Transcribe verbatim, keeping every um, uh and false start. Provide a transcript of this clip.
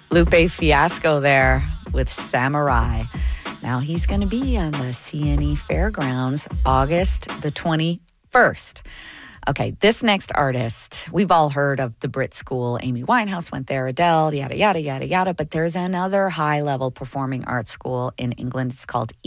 Lupe Fiasco there with Samurai. Now he's going to be on the C N E Fairgrounds August the twenty-first. Okay, this next artist, we've all heard of the Brit School. Amy Winehouse went there, Adele, yada, yada, yada, yada. But there's another high-level performing arts school in England. It's called